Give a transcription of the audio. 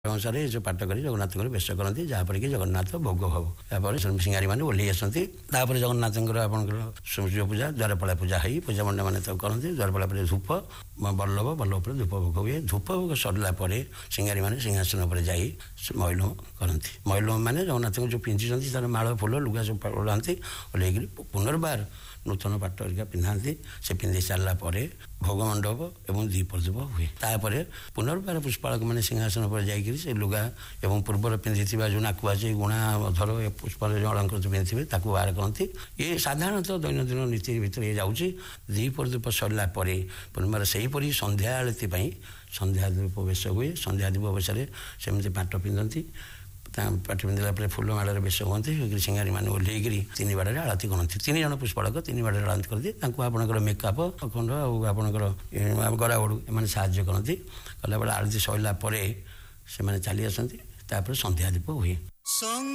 ଅନୁସାରେ ଯେଉଁ ପାଠ କରି ଜଗନ୍ନାଥଙ୍କର ବେଶ କରନ୍ତି, ଯାହାପରେ କି ଜଗନ୍ନାଥ ଭୋଗ ହବ। ତାପରେ ସିଙ୍ଗାରୀ ମାନେ ଓହ୍ଲେଇ ଆସନ୍ତି। ତାପରେ ଜଗନ୍ନାଥଙ୍କର ଆପଣଙ୍କର ସୂର୍ଯ୍ୟ ପୂଜା, ଦ୍ୱାରପାଳ ପୂଜା ହେଇ ପୂଜା ମଣ୍ଡପ ମାନେ ତାକୁ କରନ୍ତି। ଦ୍ୱାରପାଳ ପରେ ଧୂପ, ବଲ୍ଲଭ ପରେ ଧୂପ ଭୋଗ ହୁଏ। ଧୂପ ଭୋଗ ସରିଲା ପରେ ସିଙ୍ଗାରୀ ମାନେ ସିଂହାସନ ଉପରେ ଯାଇ ମଇଲମ କରନ୍ତି। ମଇଲମ ମାନେ ଜଗନ୍ନାଥଙ୍କୁ ଯେଉଁ ପିନ୍ଧିଛନ୍ତି ତାର ମାଳ ଫୁଲ ଲୁଗା ସବୁ ଓଢ଼ାନ୍ତି, ଓହ୍ଲେଇକିରି ପୁନର୍ବାର ନୂତନ ପାଟ ହେରିକା ପିନ୍ଧାନ୍ତି। ସେ ପିନ୍ଧି ସାରିଲା ପରେ ଭୋଗ ମଣ୍ଡପ ଏବଂ ଦୀପଧୂପ ହୁଏ। ତାପରେ ପୁନର୍ବାର ପୁଷ୍ପାଳକ ମାନେ ସିଂହାସନ ଉପରେ ଯାଇକରି ସେ ଲୁଗା ଏବଂ ପୂର୍ବର ପିନ୍ଧିଥିବା ଯେଉଁ ନାକୁଆଛି ଗୁଣା ଅଧର ଏ ପୁଷ୍ପରେ ଯେଉଁ ଅଳଙ୍କୃତ ପିନ୍ଧିଥିବେ ତାକୁ ବାହାର କରନ୍ତି। ଏ ସାଧାରଣତଃ ଦୈନନ୍ଦିନ ନୀତି ଭିତରେ ଯାଉଛି। ଦୀପଧୂପ ସରିଲା ପରେ ପୁନର୍ବାର ସେହିପରି ସନ୍ଧ୍ୟା ଆଳତି ପାଇଁ ସନ୍ଧ୍ୟା ଧୂପ ବେଶ ହୁଏ। ସନ୍ଧ୍ୟା ଧୂପ ବେଶରେ ସେମିତି ପାଟ ପିନ୍ଧନ୍ତି। ପାଟ ପିନ୍ଧିଲା ପରେ ଫୁଲ ମାଳରେ ବେଶ ହୁଅନ୍ତି। ସିଙ୍ଗାରୀ ମାନେ ଓହ୍ଲେଇକିରି 3 ବାଡ଼ରେ ଆଳତି କରନ୍ତି। 3 ଜଣ ପୁଷ୍ପାଳକ 3 ବାଡ଼ରେ ଆଳତି କରନ୍ତି। ତାଙ୍କୁ ଆପଣଙ୍କର ମେକଅପ ଅଖଣ୍ଡ ଆଉ ଆପଣଙ୍କର ଗରାବଡ଼ୁ ଏମାନେ ସାହାଯ୍ୟ କରନ୍ତି। କଲାବେଳେ ଆଳତି ସରିଲା ପରେ ସେମାନେ ଚାଲି ଆସନ୍ତି। ତାପରେ ସନ୍ଧ୍ୟା ଧୂପ ହୁଏ।